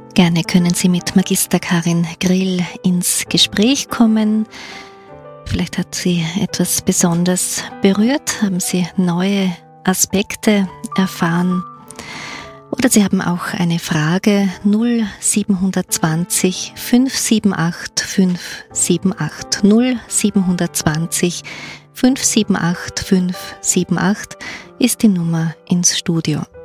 Gerne können Sie mit Magister Karin Grill ins Gespräch kommen. Vielleicht hat Sie etwas besonders berührt, haben Sie neue Aspekte erfahren. Oder Sie haben auch eine Frage 0720 578 578 0720 578 578 ist die Nummer ins Studio.